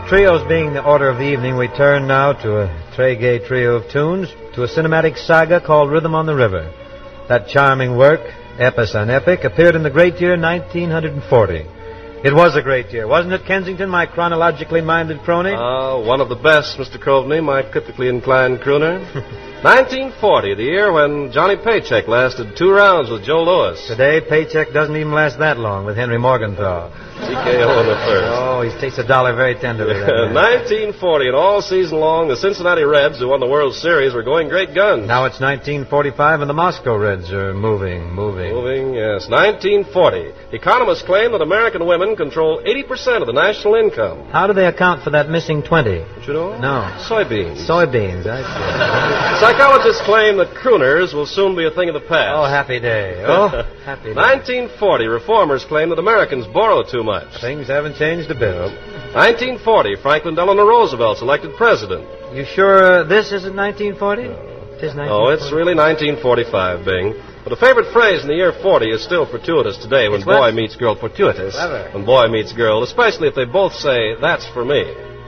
trios being the order of the evening, we turn now to a très-gay trio of tunes, to a cinematic saga called Rhythm on the River. That charming work, epos on epic, appeared in the great year 1940. It was a great year, wasn't it, Kensington, my chronologically minded crony? One of the best, Mr. Coveney, my critically inclined crooner. 1940, the year when Johnny Paycheck lasted 2 rounds with Joe Louis. Today, Paycheck doesn't even last that long with Henry Morgenthau. TKO in the first. Oh, he takes $1 very tenderly. 1940, and all season long, the Cincinnati Reds, who won the World Series, were going great guns. Now it's 1945, and the Moscow Reds are moving. Moving, yes. 1940. Economists claim that American women control 80% of the national income. How do they account for that missing 20? Don't you know? No. Soybeans. Soybeans, I see. Psychologists claim that crooners will soon be a thing of the past. Oh, happy day. Oh, happy day. 1940. Reformers claim that Americans borrow too much. Things haven't changed a bit. 1940. Franklin Delano Roosevelt's elected president. You sure this isn't 1940? No. It is 1940. Oh, it's really 1945, Bing. But a favorite phrase in the year 40 is still fortuitous today when boy meets girl. Fortuitous. Clever. When boy meets girl, especially if they both say, "That's for me."